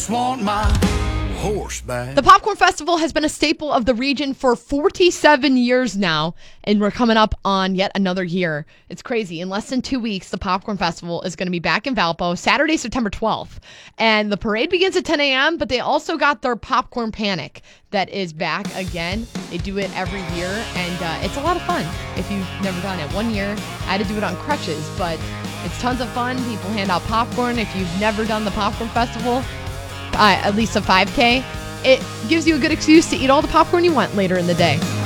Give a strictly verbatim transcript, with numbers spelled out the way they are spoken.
Want my horse back. The Popcorn Festival has been a staple of the region for forty-seven years now, and we're coming up on yet another year. It's crazy. In less than two weeks, the Popcorn Festival is going to be back in Valpo, Saturday, September twelfth. And the parade begins at ten a.m., but they also got their Popcorn Panic that is back again. They do it every year, and uh, it's a lot of fun if you've never done it. One year, I had to do it on crutches, but it's tons of fun. People hand out popcorn. If you've never done the Popcorn Festival, Uh, at least a five K, it gives you a good excuse to eat all the popcorn you want later in the day.